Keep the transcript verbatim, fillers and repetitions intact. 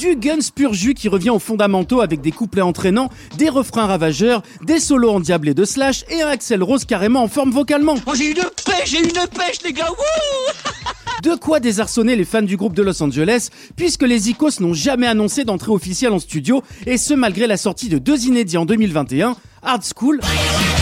du Guns pur jus qui revient aux fondamentaux avec des couplets entraînants, des refrains ravageurs, des solos endiablés de Slash et un Axl Rose carrément en forme vocalement. Oh, j'ai une pêche, j'ai une pêche les gars, wouh! De quoi désarçonner les fans du groupe de Los Angeles, puisque les Icos n'ont jamais annoncé d'entrée officielle en studio, et ce malgré la sortie de deux inédits en deux mille vingt et un, Hard School